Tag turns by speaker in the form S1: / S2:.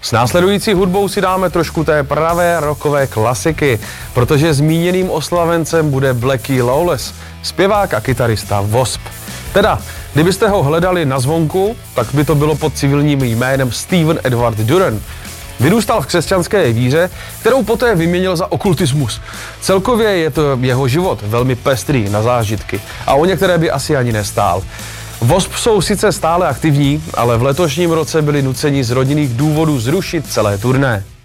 S1: S následující hudbou si dáme trošku té pravé rockové klasiky, protože zmíněným oslavencem bude Blackie Lawless, zpěvák a kytarista Wasp. Teda, kdybyste ho hledali na zvonku, tak by to bylo pod civilním jménem Steven Edward Duran. Vyrůstal v křesťanské víře, kterou poté vyměnil za okultismus. Celkově je to jeho život velmi pestrý na zážitky a o některé by asi ani nestál. Wasp jsou sice stále aktivní, ale v letošním roce byli nuceni z rodinných důvodů zrušit celé turné.